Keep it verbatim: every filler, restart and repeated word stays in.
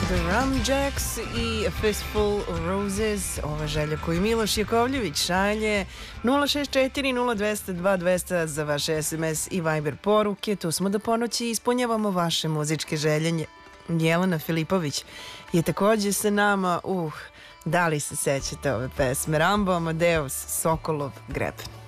The Rumjacks i A Fistful Roses. Ova želja koju Miloš Jakovljević šalje nula šest četiri nula dva zero dva dva zero zero za vaše es em es i Viber poruke. Tu smo da ponoći ispunjavamo vaše muzičke želje. Jelena Filipović je takođe sa nama. Uh, da li se sećate ove pesme? Rambo Amadeus, Sokolov greb.